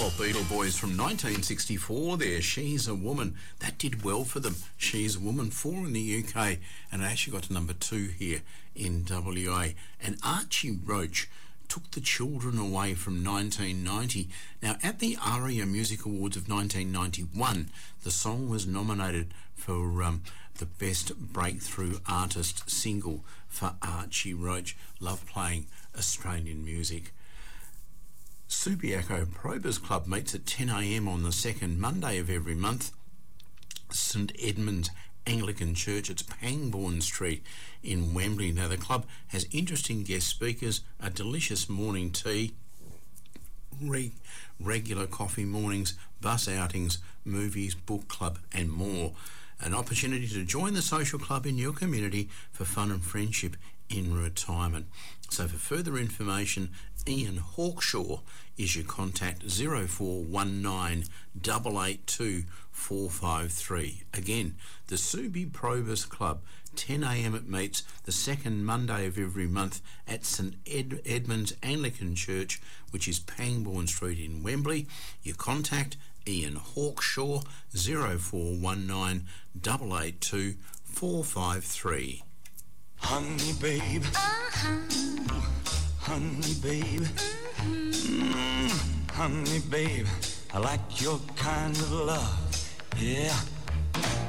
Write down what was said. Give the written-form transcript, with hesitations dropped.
Pop Beatle Boys from 1964 there, She's a Woman. That did well for them. She's a Woman, 4 in the UK, and it actually got to number 2 here in WA. And Archie Roach took the children away from 1990. Now, at the ARIA Music Awards of 1991, the song was nominated for the Best Breakthrough Artist Single for Archie Roach. Love playing Australian music. Subiaco Probers Club meets at 10 a.m. on the second Monday of every month. St Edmund's Anglican Church, it's Pangbourne Street in Wembley. Now, the club has interesting guest speakers, a delicious morning tea, regular coffee mornings, bus outings, movies, book club and more. An opportunity to join the social club in your community for fun and friendship in retirement. So for further information, Ian Hawkshaw is your contact, 0419 882 453. Again, the Subi Probers Club, 10 a.m. it meets the second Monday of every month at St Edmund's Anglican Church, which is Pangbourne Street in Wembley. Your contact, Ian Hawkshaw, 0419 882 453. Honey, babe. Honey, babe. Honey, babe. I like your kind of love. Yeah.